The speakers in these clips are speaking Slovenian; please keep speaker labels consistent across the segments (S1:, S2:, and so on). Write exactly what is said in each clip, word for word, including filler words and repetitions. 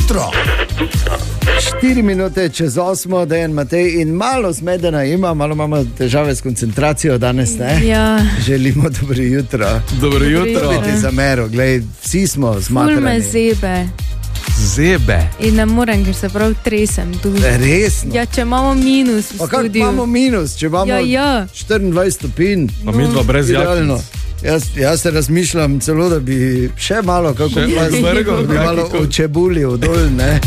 S1: jutro.
S2: Štiri minute čez osmo, Dejan Matej in malo zmedena ima, malo imamo težave s koncentracijo danes, ne?
S3: Ja.
S2: Želimo dobro jutro.
S4: Dobro jutro.
S2: To bi ti zamero, glej, vsi smo zmatrani.
S3: Ful me zebe.
S4: Zebe.
S3: In ne morem, ker se prav tresem tu.
S2: Resno?
S3: Ja, če imamo minus v
S2: Pa kako
S3: studiu.
S2: imamo minus, če imamo
S3: Ja, ja.
S2: štiriindvajset stopinj?
S4: Pa mi dva brez
S2: Idealno.
S4: jaknic.
S2: Jaz, jaz se razmišljam celo, da bi še malo, kako
S4: Še
S2: pa
S4: zmrgal,
S2: da bi
S4: kaki
S2: malo
S4: kot-
S2: očebulil dol, ne?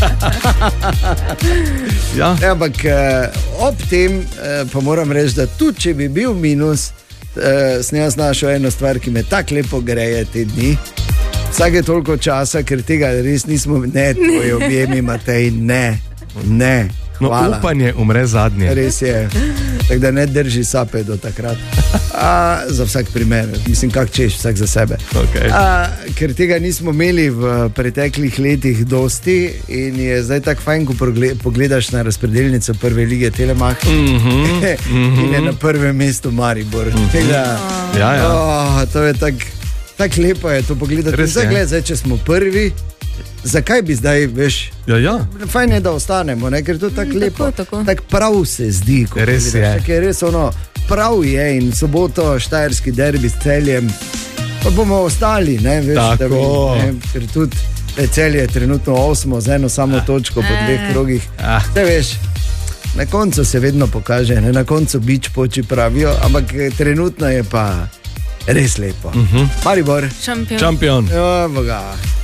S4: Ja.
S2: Ja, ampak eh, ob tem eh, pa moram reči, da tudi če bi bil minus, eh, sem jaz našel eno stvar, ki me tako lepo greje te dni. Vsake toliko časa, ker tega res nismo, ne, tvoji objemi, Matej, ne, ne.
S4: No,
S2: Hvala.
S4: upanje umre zadnje.
S2: Res je. Tako da ne drži sape do takrat. A, za vsak primer, mislim, kak češ, vsak za sebe.
S4: Okay.
S2: A, ker tega nismo imeli v preteklih letih dosti in je zdaj tako fajn, ko progle- pogledaš na razpredelnico prve lige Telemach
S4: Mm -hmm.
S2: in je na prvem mestu Maribor. Mm -hmm. Tega,
S4: Ja, ja.
S2: oh, to je tako tak lepo je to pogledati.
S4: Res
S2: Zdaj,
S4: je.
S2: gled, zdaj, če smo prvi, zakaj bi zdaj, veš,
S4: Ja, ja.
S2: fajn je, da ostanemo, ne? Ker to je tako
S3: Mm,
S2: lepo.
S3: tako, tako.
S2: Tak prav se zdi, ko
S4: Res
S2: pogledaš.
S4: je.
S2: Tako je res ono, prav je in v soboto štajerski derbi s Celjem, pa bomo ostali, ne, veš, da bi,
S4: Tako.
S2: ne, ker tudi le Celje je trenutno osmo z eno samo točko po dveh krogih.
S4: Ah.
S2: Te veš, na koncu se vedno pokaže, ne? Na koncu bič poči pravijo, ampak eh, trenutno je pa res lepo. Uh -huh. Maribor.
S3: Šampion.
S4: Šampion.
S2: Ja, boga.